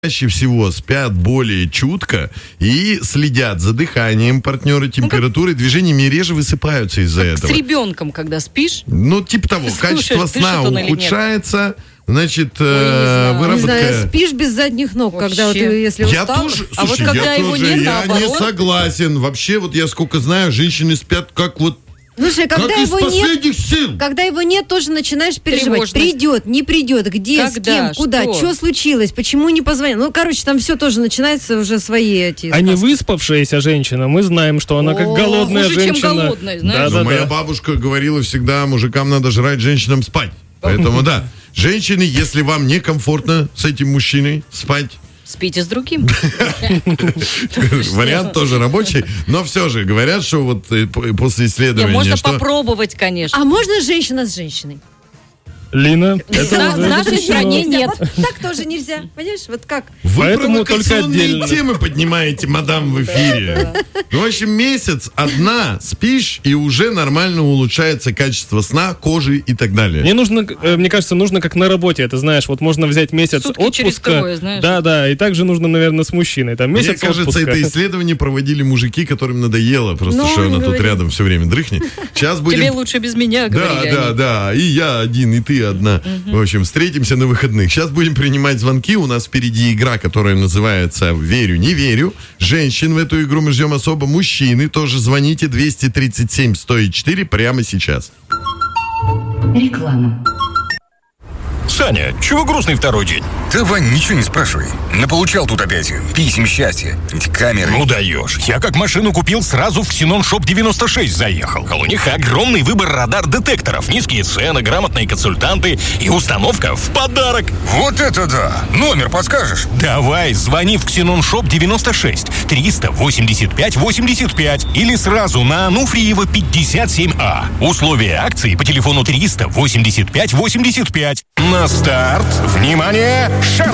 чаще всего спят более чутко и следят за дыханием партнера, температурой, движениями, и реже высыпаются из-за этого. С ребенком, когда спишь. Ну, типа того, качество сна ухудшается, значит, выработка... Не знаю, спишь без задних ног, вообще. Когда вот, если устал. Я тоже, а слушай, вот когда его нет, я не согласен. Вообще, вот я сколько знаю, женщины спят как вот... Слушай, когда его нет, сил. Когда его нет, тоже начинаешь переживать. Придет, не придет, где, когда, с кем, куда, что случилось, почему не позвонил. Ну, короче, там все тоже начинается уже свои эти сказки. А не выспавшаяся женщина, мы знаем, что она как голодная хуже, женщина. Чем голодная, знаешь? Да. Моя бабушка говорила всегда, мужикам надо жрать, женщинам спать. Поэтому да, женщины, если вам некомфортно с этим мужчиной спать, спите с другим. Вариант тоже рабочий, но все же говорят, что вот после исследования... Можно попробовать, конечно. А можно женщина с женщиной? Лина, это в нашей стране нет. Вот так тоже нельзя, понимаешь? Вот как? Вы провокационные темы поднимаете, мадам, в эфире. Ну, в общем, месяц одна спишь, и уже нормально улучшается качество сна, кожи и так далее. Мне кажется, нужно как на работе, это знаешь, вот можно взять месяц сутки отпуска. Через трое, знаешь. Да, и также нужно, наверное, с мужчиной. Там месяц Мне кажется, отпуска. это исследование проводили мужики, которым надоело, просто что она тут рядом все время дрыхнет. Сейчас будем... Тебе лучше без меня, говорили Да, и я один, и ты одна. В общем, встретимся на выходных. Сейчас будем принимать звонки. У нас впереди игра, которая называется «Верю, не верю». Женщин в эту игру мы ждем особо. Мужчины тоже звоните 237-104 прямо сейчас. Реклама. Саня, чего грустный второй день? Да, Вань, ничего не спрашивай. Наполучал тут опять писем счастья. Эти камеры. Ну даешь. Я как машину купил, сразу в Xenon Shop 96 заехал. А у них огромный выбор радар-детекторов, низкие цены, грамотные консультанты и установка в подарок. Вот это да! Номер подскажешь? Давай, звони в Xenon Shop 96 385 85 или сразу на Ануфриева 57А. Условия акции по телефону 385 85. На старт, внимание,